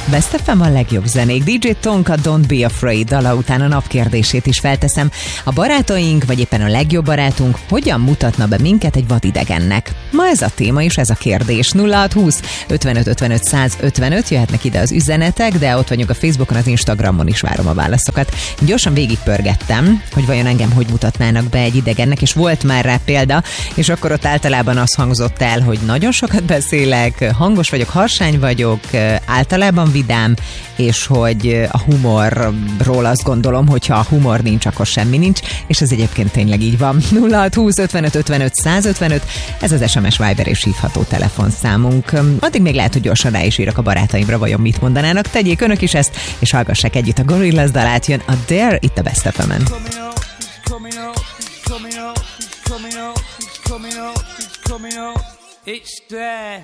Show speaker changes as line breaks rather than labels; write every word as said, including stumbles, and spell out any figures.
Best ef em a legjobb zenék. dé dzsé Tonka Don't Be Afraid dala után a napkérdését is felteszem. A barátaink, vagy éppen a legjobb barátunk hogyan mutatna be minket egy vadidegennek? Ma ez a téma és ez a kérdés. nulla hat húsz ötvenöt ötvenöt százötvenöt, jöhetnek ide az üzenetek, de ott vagyunk a Facebookon, az Instagramon is várom a válaszokat. Gyorsan végigpörgettem, hogy vajon engem hogy mutatnának be egy idegennek, és volt már rá példa, és akkor ott általában az hangzott el, hogy nagyon sokat beszélek, hangos vagyok, harsány vagyok, általában vidám, és hogy a humorról azt gondolom, hogyha a humor nincs, akkor semmi nincs, és ez egyébként tényleg így van. nulla hat húsz ötvenöt ötvenöt százötvenöt, ez az es em es, Viber és hívható telefonszámunk. Addig még lehet, hogy gyorsan rá is írok a barátaimra, vajon mit mondanának. Tegyék önök is ezt, és hallgassák együtt a Gorillaz dalát, jön a Dare itt a Best ef em-en. It's there.